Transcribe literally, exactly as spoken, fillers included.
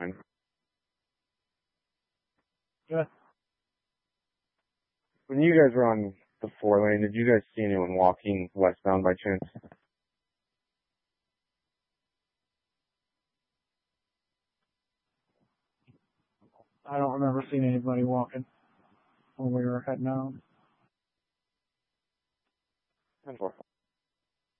Fine. Yeah. When you guys were on the four lane, did you guys see anyone walking westbound by chance? I don't remember seeing anybody walking when we were heading out. ten four.